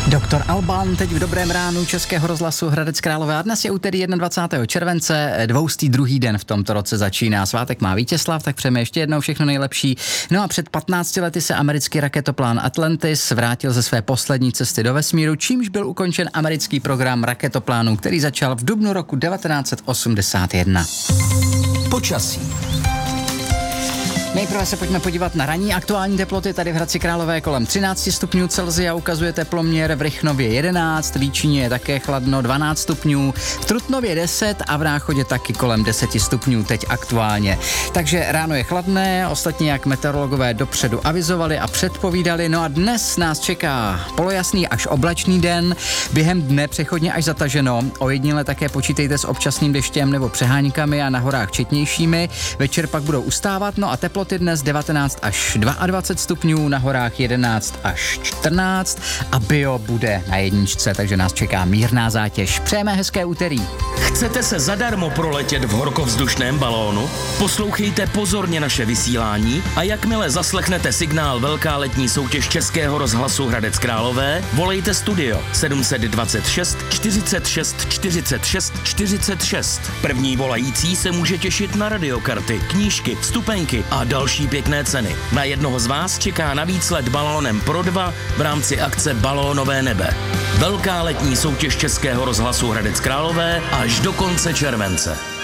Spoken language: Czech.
Doktor Alban teď v dobrém ránu Českého rozhlasu Hradec Králové a dnes je úterý 21. července, 202. den v tomto roce začíná. Svátek má Vítězslav, tak přejeme ještě jednou všechno nejlepší. No a před 15 lety se americký raketoplán Atlantis vrátil ze své poslední cesty do vesmíru, čímž byl ukončen americký program raketoplánů, který začal v dubnu roku 1981. Počasí. Nejprve se pojďme podívat na ranní aktuální teploty. Tady v Hradci Králové kolem 13 stupňů Celsia ukazuje teploměr, v Rychnově 11, v Líčíně je také chladno 12 stupňů, v Trutnově 10 a v Náchodě taky kolem 10 stupňů teď aktuálně. Takže ráno je chladné, ostatně jak meteorologové dopředu avizovali a předpovídali. No a dnes nás čeká polojasný až oblačný den, během dne přechodně až zataženo. Ojediněle také počítejte s občasným deštěm nebo přeháňkami a na horách četnějšími. Večer pak budou ustávat, no a teploty dnes 19 až 22 stupňů, na horách 11 až 14 a bio bude na jedničce, takže nás čeká mírná zátěž. Přejeme hezké úterý. Chcete se zadarmo proletět v horkovzdušném balónu? Poslouchejte pozorně naše vysílání a jakmile zaslechnete signál Velká letní soutěž Českého rozhlasu Hradec Králové, volejte studio 726 46 46 46. První volající se může těšit na radiokarty, knížky, vstupenky a další pěkné ceny. Na jednoho z vás čeká navíc let balónem pro dva v rámci akce Balónové nebe. Velká letní soutěž Českého rozhlasu Hradec Králové až do konce července.